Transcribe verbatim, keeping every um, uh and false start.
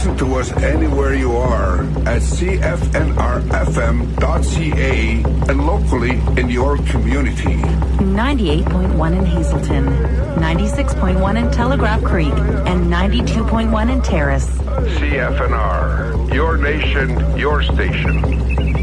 Listen to us anywhere you are at C F N R F M dot C A and locally in your community. ninety-eight point one in Hazelton, ninety-six point one in Telegraph Creek, and ninety-two point one in Terrace. C F N R, your nation, your station.